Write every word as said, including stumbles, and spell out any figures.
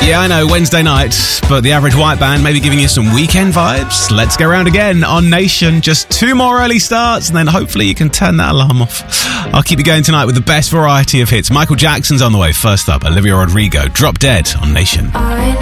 Yeah, I know, Wednesday night, but the Average White Band may be giving you some weekend vibes. Let's go round again on Nation. Just two more early starts, and then hopefully you can turn that alarm off. I'll keep you going tonight with the best variety of hits. Michael Jackson's on the way. First up, Olivia Rodrigo, Drop Dead on Nation.